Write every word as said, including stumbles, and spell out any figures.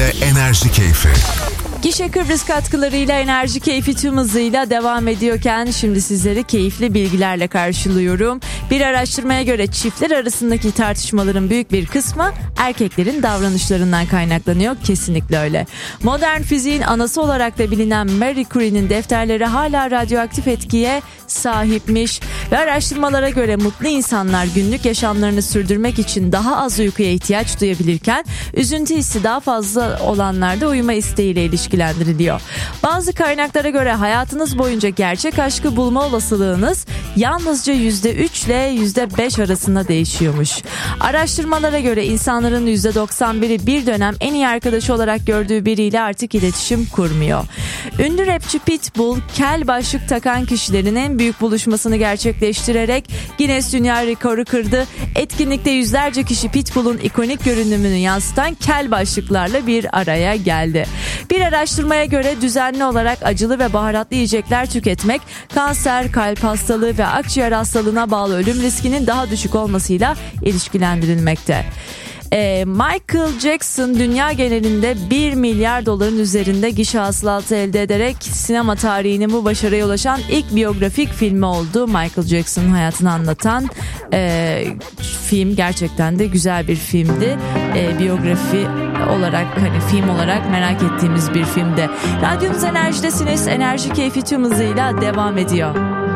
Enerji Keyfi. Gişe Kıbrıs katkılarıyla Enerji Keyfi tüm hızıyla devam ediyorken şimdi sizleri keyifli bilgilerle karşılıyorum. Bir araştırmaya göre çiftler arasındaki tartışmaların büyük bir kısmı erkeklerin davranışlarından kaynaklanıyor. Kesinlikle öyle. Modern fiziğin anası olarak da bilinen Marie Curie'nin defterleri hala radyoaktif etkiye sahipmiş ve araştırmalara göre mutlu insanlar günlük yaşamlarını sürdürmek için daha az uykuya ihtiyaç duyabilirken üzüntü hissi daha fazla olanlarda uyuma isteğiyle ilişkilendiriliyor. Bazı kaynaklara göre hayatınız boyunca gerçek aşkı bulma olasılığınız yalnızca yüzde üç ile yüzde beş arasında değişiyormuş. Araştırmalara göre insanların yüzde doksan biri bir dönem en iyi arkadaşı olarak gördüğü biriyle artık iletişim kurmuyor. Ünlü rapçi Pitbull, kel başlık takan kişilerin en büyük buluşmasını gerçekleştirerek Guinness Dünya Rekoru kırdı. Etkinlikte yüzlerce kişi Pitbull'un ikonik görünümünü yansıtan kel başlıklarla bir araya geldi. Bir araştırmaya göre düzenli olarak acılı ve baharatlı yiyecekler tüketmek, kanser, kalp hastalığı ve akciğer hastalığına bağlı ölüm riskinin daha düşük olmasıyla ilişkilendirilmekte. Ee, Michael Jackson dünya genelinde bir milyar doların üzerinde gişe hasılatı elde ederek sinema tarihinin bu başarıya ulaşan ilk biyografik filmi oldu. Michael Jackson'ın hayatını anlatan e, film gerçekten de güzel bir filmdi. E, biyografi olarak hani film olarak merak ettiğimiz bir filmdi. Radyonuz Enerji'desiniz. Enerji Keyfi tüm hızıyla devam ediyor.